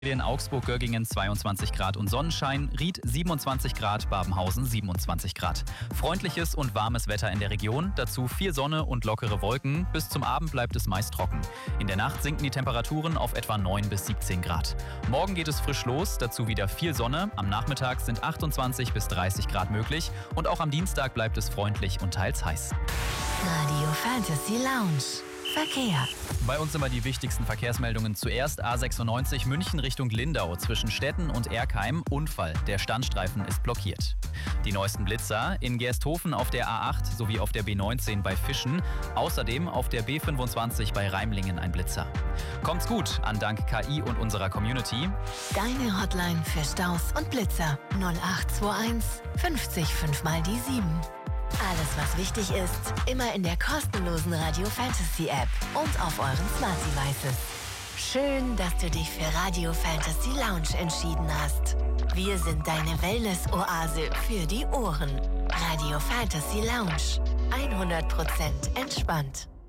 In Augsburg-Göggingen 22 Grad und Sonnenschein, Ried 27 Grad, Babenhausen 27 Grad. Freundliches und warmes Wetter in der Region, dazu viel Sonne und lockere Wolken. Bis zum Abend bleibt es meist trocken. In der Nacht sinken die Temperaturen auf etwa 9 bis 17 Grad. Morgen geht es frisch los, dazu wieder viel Sonne. Am Nachmittag sind 28 bis 30 Grad möglich und auch am Dienstag bleibt es freundlich und teils heiß. Radio Fantasy Lounge. Verkehr. Bei uns immer die wichtigsten Verkehrsmeldungen. Zuerst A96 München Richtung Lindau zwischen Stetten und Erkheim. Unfall. Der Standstreifen ist blockiert. Die neuesten Blitzer in Gersthofen auf der A8 sowie auf der B19 bei Fischen. Außerdem auf der B25 bei Reimlingen ein Blitzer. Kommt's gut an dank KI und unserer Community. Deine Hotline für Staus und Blitzer 0821 50 5 mal die 7. Alles, was wichtig ist, immer in der kostenlosen Radio Fantasy App und auf euren Smart Devices. Schön, dass du dich für Radio Fantasy Lounge entschieden hast. Wir sind deine Wellness-Oase für die Ohren. Radio Fantasy Lounge. 100% entspannt.